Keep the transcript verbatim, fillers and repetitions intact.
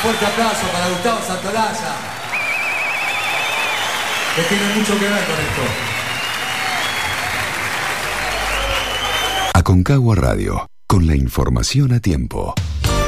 fuerte aplauso para Gustavo Santolaya, que tiene mucho que ver con esto. Aconcagua Radio, con la información a tiempo.